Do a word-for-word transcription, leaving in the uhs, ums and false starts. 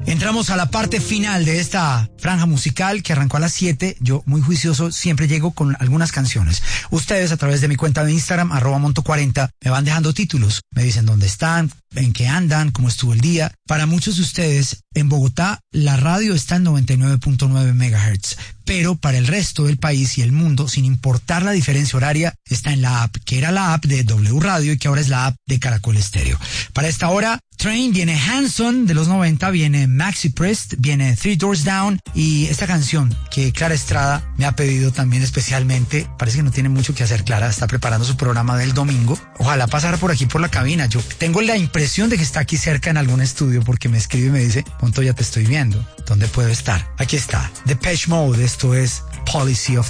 Entramos a la parte final de esta franja musical que arrancó a las siete. Yo, muy juicioso, siempre llego con algunas canciones. Ustedes, a través de mi cuenta de Instagram, arroba monto cuarenta, me van dejando títulos. Me dicen dónde están, en qué andan, cómo estuvo el día. Para muchos de ustedes, en Bogotá, la radio está en noventa y nueve punto nueve megahertz. Pero para el resto del país y el mundo, sin importar la diferencia horaria, está en la app, que era la app de W Radio y que ahora es la app de Caracol Estéreo. Para esta hora, Train, viene Hanson de los noventa, viene Maxi Priest, viene Three Doors Down y esta canción que Clara Estrada me ha pedido también especialmente. Parece que no tiene mucho que hacer Clara, está preparando su programa del domingo. Ojalá pasara por aquí por la cabina. Yo tengo la impresión de que está aquí cerca en algún estudio porque me escribe y me dice, Monto, ya te estoy viendo. ¿Dónde puedo estar? Aquí está, Depeche Mode, esto es Policy of